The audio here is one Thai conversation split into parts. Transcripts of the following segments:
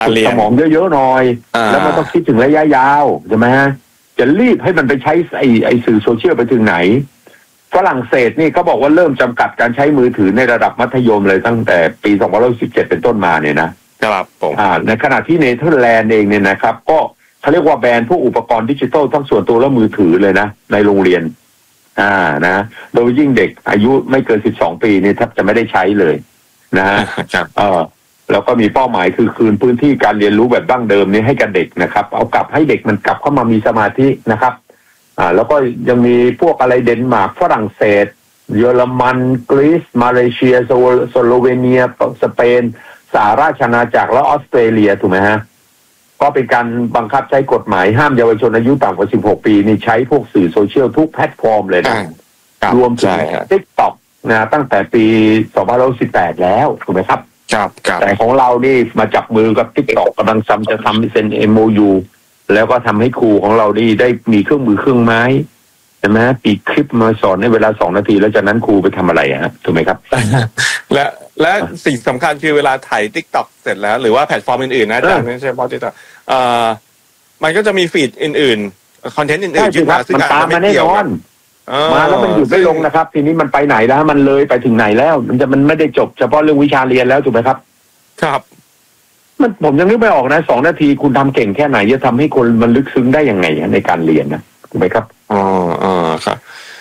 ฝึกสมองเยอะๆหน่อยแล้วมันต้องคิดถึงระยะยาวใช่ไหมฮะจะรีบให้มันไปใช้ไอ้สื่อโซเชียลไปถึงไหนฝรั่งเศสนี่เขาบอกว่าเริ่มจำกัดการใช้มือถือในระดับมัธยมเลยตั้งแต่ปี2017เป็นต้นมาเนี่ยนะครับผมในขณะที่เนเธอร์แลนด์เองเนี่ยนะครับก็เขาเรียกว่าแบนพวกอุปกรณ์ดิจิทัลทั้งส่วนตัวและมือถือเลยนะในโรงเรียนนะโดยยิ่งเด็กอายุไม่เกิน12 ปีนี่แทบจะไม่ได้ใช้เลยนะฮะแล้วก็มีเป้าหมายคือคืนพื้นที่การเรียนรู้แบบดั้งเดิมนี้ให้กับเด็กนะครับเอากลับให้เด็กมันกลับเข้ามามีสมาธินะครับแล้วก็ยังมีพวกอะไรเดนมาร์กฝรั่งเศสเยอรมันกรีซมาเลเซียสโลเวเนียสเปนสหราชอาณาจักรและออสเตรเลียถูกไหมฮะก็เป็นการบังคับใช้กฎหมายห้ามเยาวชนอายุต่ำกว่า16 ปีนี่ใช้พวกสื่อโซเชียลทุกแพลตฟอร์มเลยนะรวมถึง TikTok นะตั้งแต่ปี2018แล้วถูกไหมครับแต่ของเรานี่มาจับมือกับ TikTok กำลังจะทำเซ็น MOU แล้วก็ทำให้ครูของเราได้มีเครื่องมือเครื่องไม้ใช่ไหมปีคลิปมาสอนในเวลา2 นาทีแล้วจากนั้นครูไปทำอะไรฮะถูกไหมครับและสิ่งสำคัญคือเวลาถ่าย TikTok เสร็จแล้วหรือว่าแพลตฟอร์มอื่นๆนะอาจารย์ไม่ใช่เฉพาะ TikTok มันก็จะมีฟีดอื่นๆคอนเทนต์อื่นๆขึ้นมาซึ่งอาจจะไม่เกี่ยวกันมาแล้วมันหยุดไม่ลงนะครับทีนี้มันไปไหนแล้วมันเลยไปถึงไหนแล้วมันไม่ได้จบเฉพาะเรื่องวิชาเรียนแล้วถูกไหมครับครับผมยังนึกไม่ออกนะ2 นาทีคุณทำเก่งแค่ไหนจะทำให้คนมันลึกซึ้งได้ยังไงในการเรียนนะถูกไหมครับครับ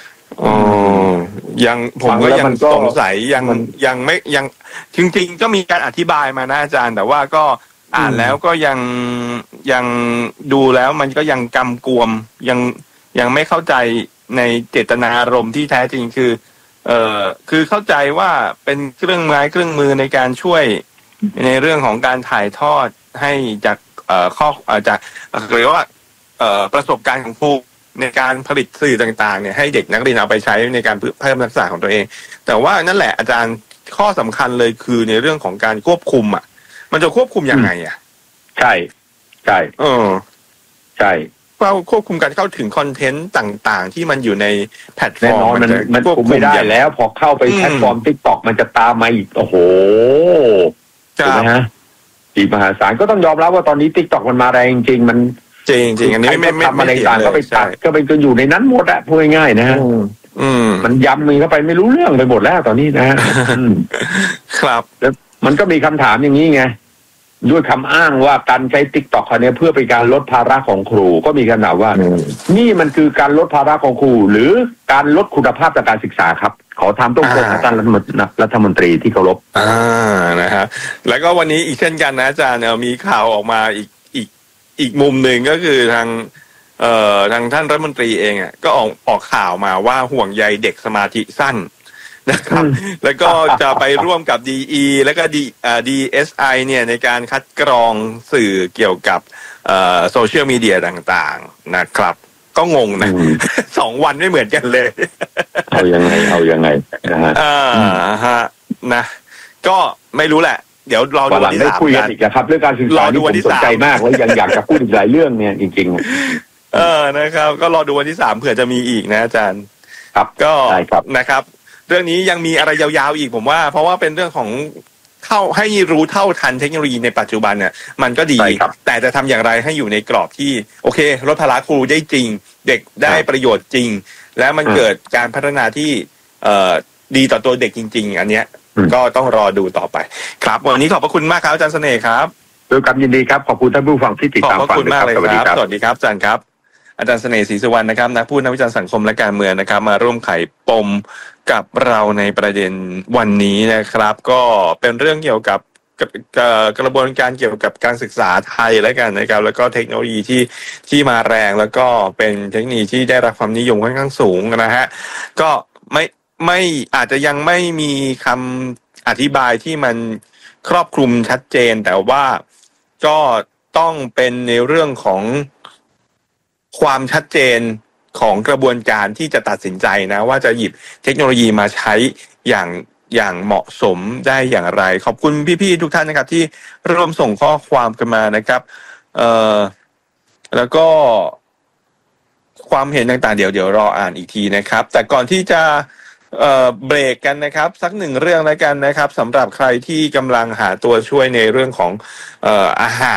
ยังผมก็ยังสงสัยยังไม่จริงๆก็มีการอธิบายมานะอาจารย์แต่ว่าก็อ่านแล้วก็ยังดูแล้วมันก็ยังกำกวมยังไม่เข้าใจในเจตนารมณ์ที่แท้จริงคือเข้าใจว่าเป็นเครื่องไม้เครื่องมือในการช่วยในเรื่องของการถ่ายทอดให้จากจากเรียกว่าประสบการณ์ของครูในการผลิตสื่อต่างๆเนี่ยให้เด็กนักเรียนเอาไปใช้ในการเพิ่มทักษะของตัวเองแต่ว่านั่นแหละอาจารย์ข้อสำคัญเลยคือในเรื่องของการควบคุมมันจะควบคุมยังไงใช่ใช่ควบคุมการเข้าถึงคอนเทนต์ต่างๆที่มันอยู่ในแพลตฟอร์มมันควบคุมไม่ได้แล้วพอเข้าไปแพลตฟอร์ม TikTok มันจะตามมาอีกโอ้โหใช่ไหมฮะอีกมหาศาลก็ต้องยอมรับว่าตอนนี้ TikTok มันมาแรงจริงมันจริงอันนี้ไม่ทำอะไรต่างก็ไปตัดก็เป็นตัวอยู่ในนั้นหมดอะพูดง่ายๆนะฮะมันย้ำมือเข้าไปไม่รู้เรื่องไปหมดแล้วตอนนี้นะครับแล้วมันก็มีคำถามอย่างนี้ไงด้วยคำอ้างว่าการใช้ TikTok เนี่ยเพื่อเป็นการลดภาระของครูก็มีคำถามว่านี่มันคือการลดภาระของครูหรือการลดคุณภาพทางการศึกษาครับขอถามตรงๆอาจารย์รัฐมนตรีที่เคารพนะฮะแล้วก็วันนี้อีกเช่นกันนะอาจารย์มีข่าวออกมาอีกมุมหนึ่งก็คือทางท่านรัฐมนตรีเองก็ออกข่าวมาว่าห่วงใยเด็กสมาธิสั้นนะครับแล้วก็จะไปร่วมกับ DE แล้วก็ DSI เนี่ยในการคัดกรองสื่อเกี่ยวกับโซเชียลมีเดียต่างๆนะครับก็งงนะ2 วันไม่เหมือนกันเลยเอายังไงนะฮะนะก็ไม่รู้แหละเดี๋ยวรอดูวันที่3 คุยกันอีกนะครับเรื่องการศึกษาที่ผมสนใจมากแล้วยังอยากจะพูดอีกหลายเรื่องเนี่ยจริงๆนะครับก็รอดูวันที่3เผื่อจะมีอีกนะอาจารย์ครับก็นะครับเรื่องนี้ยังมีอะไรยาวๆอีกผมว่าเพราะว่าเป็นเรื่องของให้รู้เท่าทันเทคโนโลยีในปัจจุบันเนี่ยมันก็ดีแต่จะทำอย่างไรให้อยู่ในกรอบที่โอเคลดภาระครูได้จริงเด็กได้ประโยชน์จริงและมันเกิดการพัฒนาที่ดีต่อตัวเด็กจริงๆอันเนี้ยก็ต้องรอดูต่อไปครับวันนี้ขอบพระคุณมากครับอาจารย์เสน่ห์ครับด้วยความยินดีครับขอบคุณท่านผู้ฟังที่ติดตามฟังมากเลยครับสวัสดีครับอาจารย์ครับอาจารย์เสน่ห์ศรีสุวรรณนะครับนักพูดนักวิจารณ์สังคมและการเมืองนะครับมาร่วมไขปมกับเราในประเด็นวันนี้นะครับก็เป็นเรื่องเกี่ยวกับกระบวนการเกี่ยวกับการศึกษาไทยแล้วกันนะครับแล้วก็เทคโนโลยีที่มาแรงแล้วก็เป็นเทคโนโลยีที่ได้รับความนิยมค่อนข้างสูงนะฮะก็ไม่อาจจะยังไม่มีคำอธิบายที่มันครอบคลุมชัดเจนแต่ว่าก็ต้องเป็นในเรื่องของความชัดเจนของกระบวนการที่จะตัดสินใจนะว่าจะหยิบเทคโนโลยีมาใช้อย่างเหมาะสมได้อย่างไรขอบคุณพี่ๆทุกท่านนะครับที่ร่วมส่งข้อความกันมานะครับแล้วก็ความเห็นต่างๆเดี๋ยวรออ่านอีกทีนะครับแต่ก่อนที่จะเบรกกันนะครับสัก1 เรื่องแล้วกันนะครับสำหรับใครที่กำลังหาตัวช่วยในเรื่องของอาหาร